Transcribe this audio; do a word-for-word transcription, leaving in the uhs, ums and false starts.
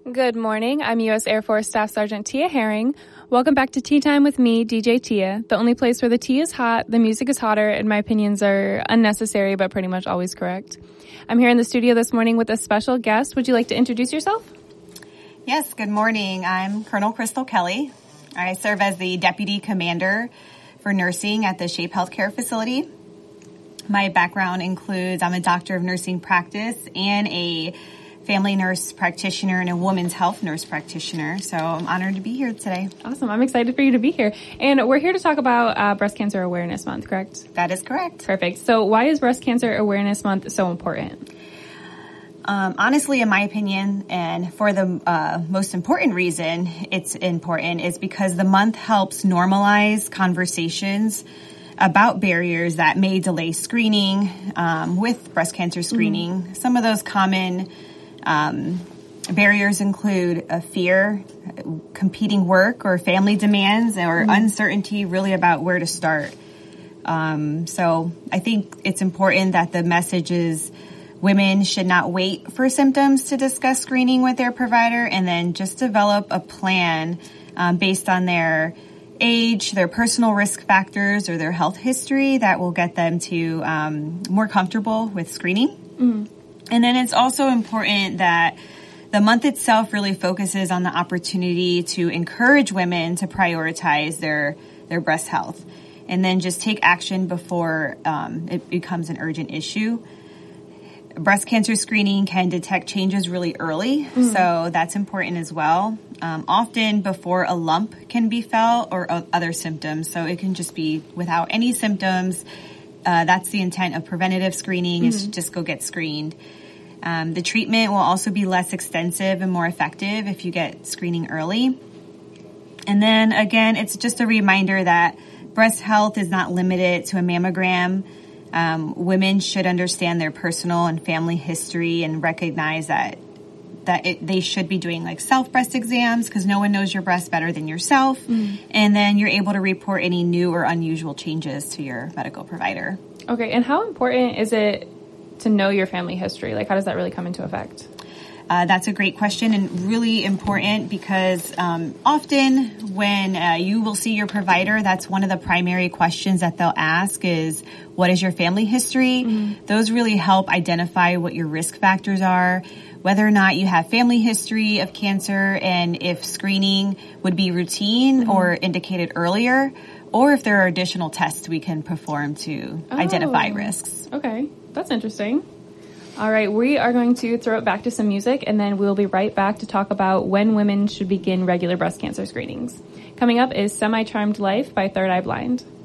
Good morning. I'm U S Air Force Staff Sergeant Tia Herring. Welcome back to Tea Time with me, D J Tia, the only place where the tea is hot, the music is hotter, and my opinions are unnecessary but pretty much always correct. I'm here in the studio this morning with a special guest. Would you like to introduce yourself? Yes, good morning. I'm Colonel Crystal Kelly. I serve as the Deputy Commander for Nursing at the Shape Healthcare Facility. My background includes I'm a doctor of nursing practice and a family nurse practitioner and a women's health nurse practitioner. So I'm honored to be here today. Awesome. I'm excited for you to be here. And we're here to talk about uh, Breast Cancer Awareness Month, correct? That is correct. Perfect. So why is Breast Cancer Awareness Month so important? Um, honestly, in my opinion, and for the uh, most important reason it's important is because the month helps normalize conversations about barriers that may delay screening um, with breast cancer screening. Mm-hmm. Some of those common um, barriers include a fear, competing work or family demands, or mm-hmm. uncertainty really about where to start. Um, so I think it's important that the message is women should not wait for symptoms to discuss screening with their provider, and then just develop a plan um, based on their age, their personal risk factors, or their health history that will get them to um, more comfortable with screening. Mm-hmm. And then it's also important that the month itself really focuses on the opportunity to encourage women to prioritize their their breast health, and then just take action before um, it becomes an urgent issue. Breast cancer screening can detect changes really early, mm-hmm. so that's important as well. Um, often before a lump can be felt or uh, other symptoms, so it can just be without any symptoms. Uh, that's the intent of preventative screening, mm-hmm. is to just go get screened. Um, the treatment will also be less extensive and more effective if you get screening early. And then again, it's just a reminder that breast health is not limited to a mammogram. Um, women should understand their personal and family history and recognize that that it, they should be doing like self breast exams, because no one knows your breast better than yourself. Mm. And then you're able to report any new or unusual changes to your medical provider. Okay, and how important is it to know your family history? Like, how does that really come into effect? Uh, that's a great question, and really important, because um, often when uh, you will see your provider, that's one of the primary questions that they'll ask is, what is your family history? Mm-hmm. Those really help identify what your risk factors are, whether or not you have family history of cancer, and if screening would be routine mm-hmm. or indicated earlier, or if there are additional tests we can perform to oh. identify risks. Okay, that's interesting. All right, we are going to throw it back to some music, and then we'll be right back to talk about when women should begin regular breast cancer screenings. Coming up is Semi-Charmed Life by Third Eye Blind.